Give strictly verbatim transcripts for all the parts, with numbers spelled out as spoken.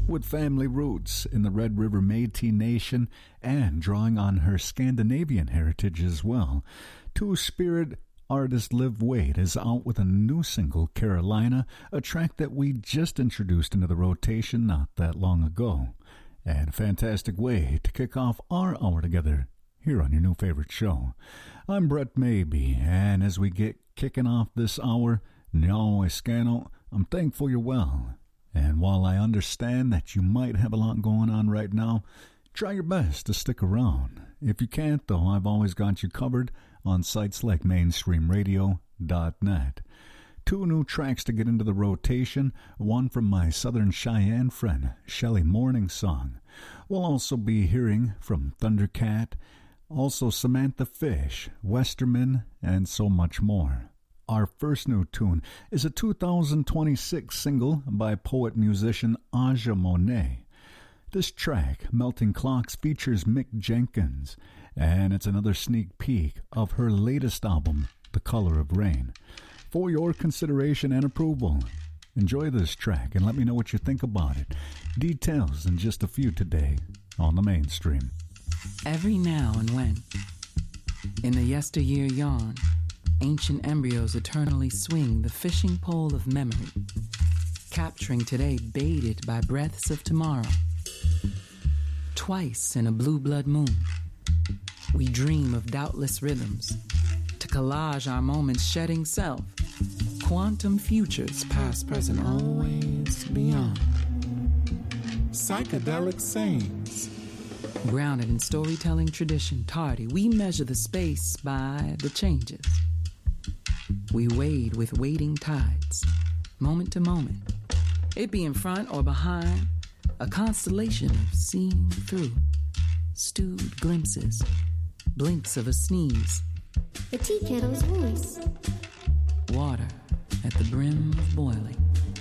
with family roots in the Red River Métis Nation and drawing on her Scandinavian heritage as well. Two-spirit artist Liv Wade is out with a new single, Carolina, a track that we just introduced into the rotation not that long ago. And a fantastic way to kick off our hour together here on your new favorite show. I'm Brett Maybe, and as we get kicking off this hour, no escano, I'm thankful you're well. And while I understand that you might have a lot going on right now, try your best to stick around. If you can't, though, I've always got you covered on sites like mainstream radio dot net. Two new tracks to get into the rotation, one from my Southern Cheyenne friend, Shelley Morningsong. We'll also be hearing from Thundercat, also Samantha Fish, Westerman, and so much more. Our first new tune is a two thousand twenty-six single by poet-musician Aja Monet. This track, Melting Clocks, features Mick Jenkins, and it's another sneak peek of her latest album, The Color of Rain. For your consideration and approval, enjoy this track and let me know what you think about it. Details in just a few today on the Mainstream. Every now and when, in the yesteryear yawn, ancient embryos eternally swing the fishing pole of memory, capturing today baited by breaths of tomorrow. Twice in a blue blood moon, we dream of doubtless rhythms to collage our moments shedding self, quantum futures, past, present, always beyond. Psychedelic sayings. Grounded in storytelling tradition, tardy, we measure the space by the changes. We wade with waiting tides, moment to moment. It be in front or behind, a constellation of seeing through. Stewed glimpses, blinks of a sneeze. The tea kettle's voice. Water at the brim of boiling.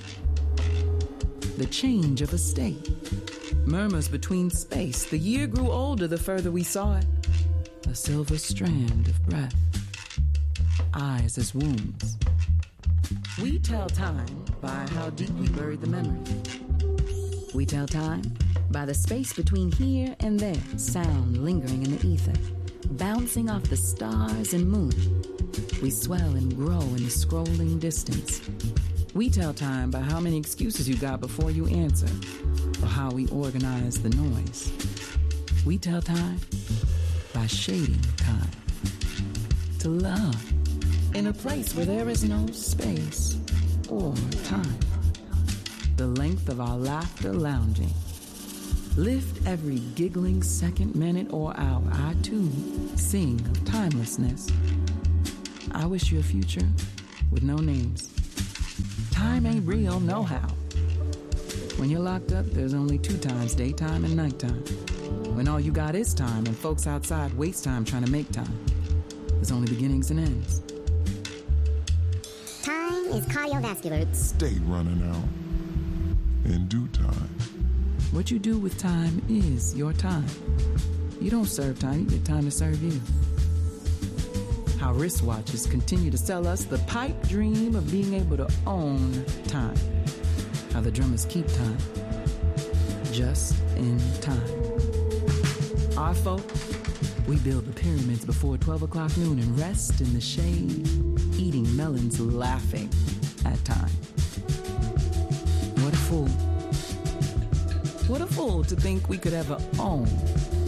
The change of a state. Murmurs between space. The year grew older the further we saw it. A silver strand of breath. Eyes as wounds. We tell time by how deep we buried the memory. We tell time by the space between here and there, sound lingering in the ether, bouncing off the stars and moon. We swell and grow in the scrolling distance. We tell time by how many excuses you got before you answer, or how we organize the noise. We tell time by shading time. To love in a place where there is no space or time. The length of our laughter lounging. Lift every giggling second, minute, or hour. I too sing of timelessness. I wish you a future with no names. Time ain't real, no how. When you're locked up, there's only two times, daytime and nighttime. When all you got is time and folks outside waste time trying to make time. There's only beginnings and ends. Time is cardiovascular. Stay running out in due time. What you do with time is your time. You don't serve time, you get time to serve you. How wristwatches continue to sell us the pipe dream of being able to own time. How the drummers keep time, just in time. Our folk, we build the pyramids before twelve o'clock noon and rest in the shade, eating melons, laughing at time. What a fool. What a fool to think we could ever own